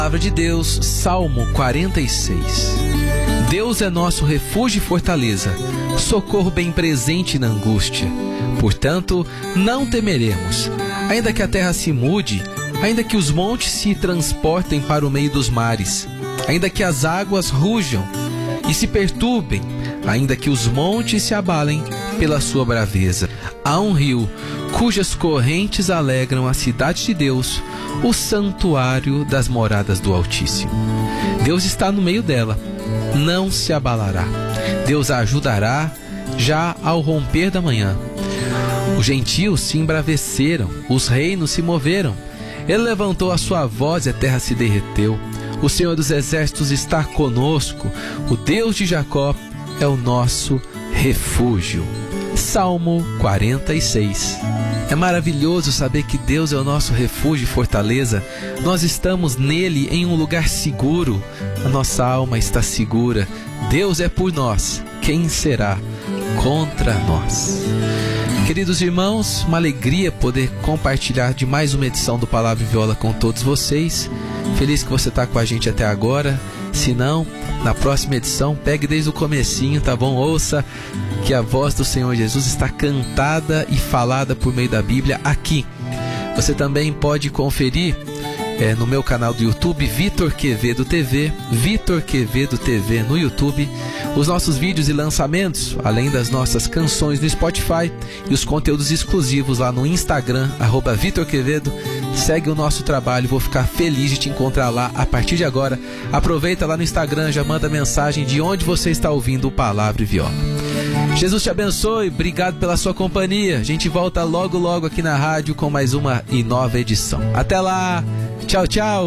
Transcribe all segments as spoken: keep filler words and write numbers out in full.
Palavra de Deus, Salmo quarenta e seis. Deus é nosso refúgio e fortaleza, socorro bem presente na angústia. Portanto, não temeremos, ainda que a terra se mude, ainda que os montes se transportem para o meio dos mares, ainda que as águas rujam e se perturbem, ainda que os montes se abalem pela sua braveza. Há um rio cujas correntes alegram a cidade de Deus, o santuário das moradas do Altíssimo. Deus está no meio dela, não se abalará. Deus a ajudará já ao romper da manhã. Os gentios se embraveceram, os reinos se moveram. Ele levantou a sua voz e a terra se derreteu. O Senhor dos exércitos está conosco, o Deus de Jacó é o nosso refúgio. Salmo quarenta e seis. É maravilhoso saber que Deus é o nosso refúgio e fortaleza. Nós estamos nele em um lugar seguro. A nossa alma está segura. Deus é por nós. Quem será contra nós? Queridos irmãos, uma alegria poder compartilhar de mais uma edição do Palavra e Viola com todos vocês. Feliz que você está com a gente até agora. Se não, na próxima edição, pegue desde o comecinho, tá bom? Ouça que a voz do Senhor Jesus está cantada e falada por meio da Bíblia aqui. Você também pode conferir é, no meu canal do YouTube, Vitor Quevedo T V, Vitor Quevedo T V no YouTube, os nossos vídeos e lançamentos, além das nossas canções no Spotify e os conteúdos exclusivos lá no Instagram, arroba Vitor Quevedo. Segue o nosso trabalho, vou ficar feliz de te encontrar lá a partir de agora. Aproveita lá no Instagram, já manda mensagem de onde você está ouvindo o Palavra e Viola. Jesus te abençoe, obrigado pela sua companhia. A gente volta logo logo aqui na rádio com mais uma e nova edição. Até lá, tchau, tchau.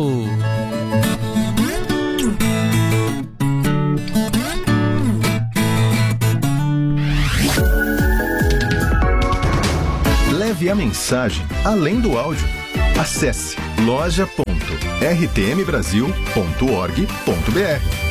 Leve a mensagem além do áudio. Acesse loja ponto r t m brasil ponto org ponto b r.